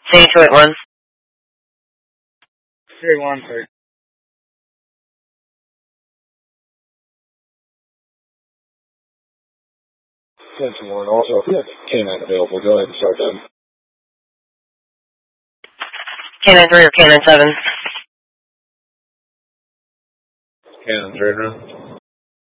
Say 281. 3-1, sir. 10-1. Also, yes, K9 available. Go ahead and start them. K9 3 or K9 7? K9 3 now.